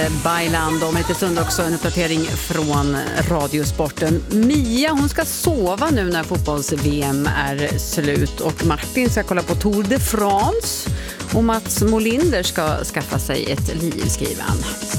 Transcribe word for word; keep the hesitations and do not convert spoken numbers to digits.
Bailand om lite stund också en uppdatering från Radiosporten. Mia, hon ska sova nu när fotbolls-V M är slut och Martin ska kolla på Tour de France och Mats Molinder ska skaffa sig ett liv, skriver han.